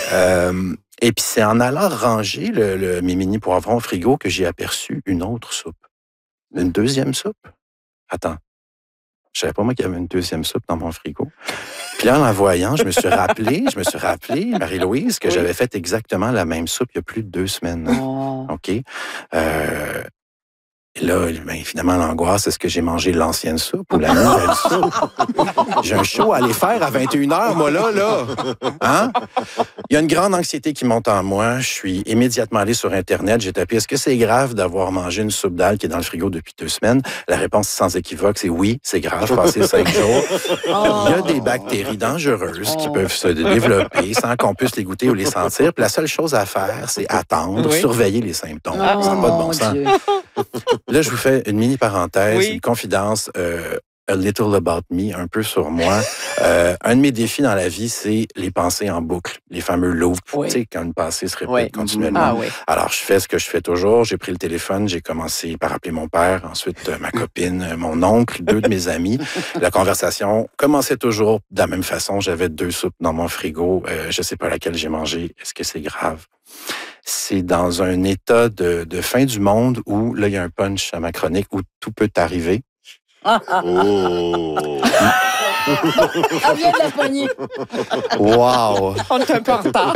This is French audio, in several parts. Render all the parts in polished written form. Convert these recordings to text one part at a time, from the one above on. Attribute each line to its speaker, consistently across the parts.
Speaker 1: Et puis, c'est en allant ranger mes mini poivrons au frigo que j'ai aperçu une autre soupe. Une deuxième soupe. Attends. Je savais pas, moi, qu'il y avait une deuxième soupe dans mon frigo. Puis là, en la voyant, je me suis rappelé, Marie-Louise, que j'avais fait exactement la même soupe il y a plus de 2 semaines.
Speaker 2: Oh.
Speaker 1: OK? Et là, bien, finalement, l'angoisse, est-ce que j'ai mangé l'ancienne soupe ou la nouvelle soupe? J'ai un show à aller faire à 21h, moi, là. Hein? Il y a une grande anxiété qui monte en moi. Je suis immédiatement allé sur Internet. J'ai tapé, est-ce que c'est grave d'avoir mangé une soupe d'algues qui est dans le frigo depuis 2 semaines? La réponse sans équivoque, c'est oui, c'est grave, passer 5 jours. Il y a des bactéries dangereuses qui peuvent se développer sans qu'on puisse les goûter ou les sentir. Puis la seule chose à faire, c'est attendre, surveiller les symptômes. Ça n'a pas de bon sens. Là, je vous fais une mini parenthèse, une confidence, a little about me, un peu sur moi. Un de mes défis dans la vie, c'est les pensées en boucle, les fameux loops. Tu sais, quand une pensée se répète continuellement. Alors, je fais ce que je fais toujours. J'ai pris le téléphone, j'ai commencé par appeler mon père, ensuite ma copine, mon oncle, 2 de mes amis. La conversation commençait toujours de la même façon. J'avais 2 soupes dans mon frigo. Je sais pas laquelle j'ai mangé. Est-ce que c'est grave? C'est dans un état de fin du monde où, là, il y a un punch à ma chronique où tout peut arriver.
Speaker 2: Oh! On vient de la poignée.
Speaker 1: Wow!
Speaker 3: On est un peu en retard.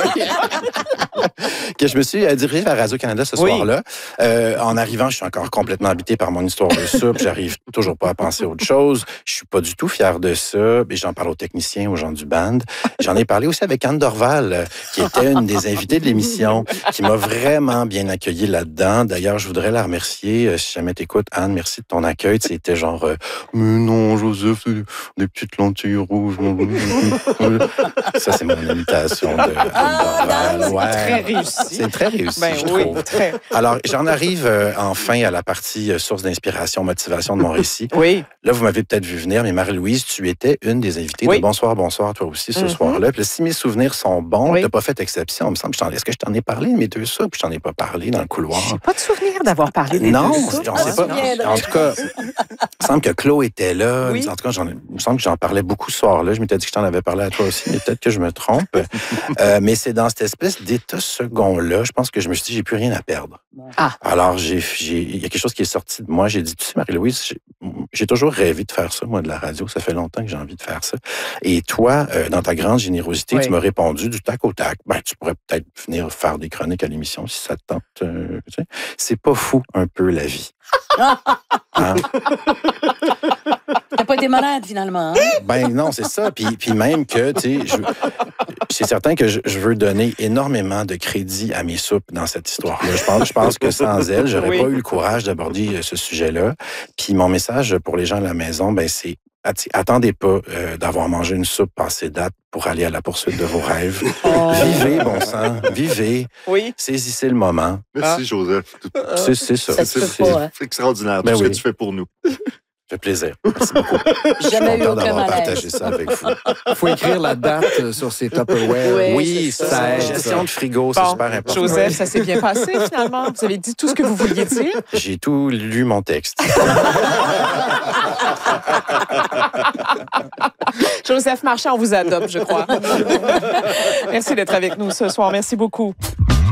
Speaker 1: Que je me suis dirigé vers Radio-Canada ce soir-là. En arrivant, je suis encore complètement habité par mon histoire de soupe. J'arrive toujours pas à penser à autre chose. Je suis pas du tout fier de ça. Et j'en parle aux techniciens, aux gens du band. J'en ai parlé aussi avec Anne Dorval, qui était une des invitées de l'émission, qui m'a vraiment bien accueilli là-dedans. D'ailleurs, je voudrais la remercier. Si jamais t'écoutes, Anne, merci de ton accueil. C'était genre, mais non, Joseph, des petites lentilles rouges. Ça, c'est mon imitation de Anne Dorval.
Speaker 3: Très réussi.
Speaker 1: C'est très réussi, je trouve.
Speaker 3: Très.
Speaker 1: Alors, j'en arrive enfin à la partie source d'inspiration, motivation de mon récit. Là, vous m'avez peut-être vu venir, mais Marie-Louise, tu étais une des invitées de Bonsoir, bonsoir, toi aussi, ce soir-là. Puis si mes souvenirs sont bons, tu n'as pas fait exception, il me semble. Est-ce que je t'en ai parlé de mes 2 soupes? Je t'en ai pas parlé dans le couloir.
Speaker 3: Je n'ai pas de souvenir d'avoir parlé des 2 soupes.
Speaker 1: Non, on sait pas. En tout cas, il me semble que Claude était là. En tout cas, il me semble que j'en parlais beaucoup ce soir-là. Je m'étais dit que je t'en avais parlé à toi aussi, mais peut-être que je me trompe. Mais c'est dans cette espèce d'état second-là, je pense que je me suis dit, j'ai plus rien à perdre. Alors, il y a quelque chose qui est sorti de moi. J'ai dit, tu sais, Marie-Louise, j'ai toujours rêvé de faire ça, moi, de la radio. Ça fait longtemps que j'ai envie de faire ça. Et toi, dans ta grande générosité, tu m'as répondu du tac au tac. Ben, tu pourrais peut-être venir faire des chroniques à l'émission si ça te tente. Tu sais. C'est pas fou, un peu, la vie. Hein?
Speaker 2: T'as pas été malade, finalement. Hein?
Speaker 1: Ben non, c'est ça. Puis même que, tu sais, c'est certain que je veux donner énormément de crédit à mes soupes dans cette histoire-là. Je pense que sans elles, j'aurais pas eu le courage d'aborder ce sujet-là. Puis mon message pour les gens de la maison, ben c'est attendez pas d'avoir mangé une soupe passée date pour aller à la poursuite de vos rêves. Vivez, bon sang, vivez. Saisissez le moment.
Speaker 4: Merci, Joseph.
Speaker 1: C'est ça.
Speaker 4: C'est extraordinaire, tout ce que tu fais pour nous.
Speaker 1: Ça fait plaisir. Merci beaucoup.
Speaker 2: Jamais eu aucun malaise.
Speaker 1: Partagé ça avec vous.
Speaker 5: Il faut écrire la date sur ses Tupperware.
Speaker 1: Oui, ça. Gestion de frigo, c'est super important.
Speaker 3: Joseph, ça s'est bien passé finalement. Vous avez dit tout ce que vous vouliez dire.
Speaker 1: J'ai tout lu mon texte.
Speaker 3: Joseph Marchand, on vous adopte, je crois. Merci d'être avec nous ce soir. Merci beaucoup.